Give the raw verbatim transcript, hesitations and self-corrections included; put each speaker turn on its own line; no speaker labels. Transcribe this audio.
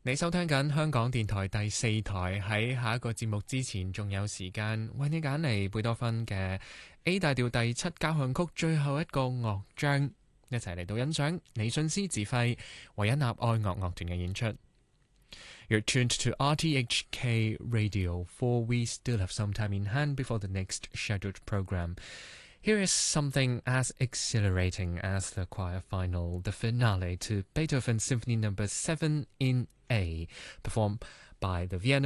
你收聽緊香港電台第四台，喺下一個節目之前仲有時間為你揀嚟貝多芬嘅 A 大調第七交響曲最後一個樂章，一齊嚟到欣賞李信斯指揮維也納愛樂樂團嘅演出。You're tuned to R T H K Radio, for we still have some time in hand before the next scheduled program. Here is something as exhilarating as the choir final, the finale to Beethoven Symphony Number seven in A, performed by the Vienna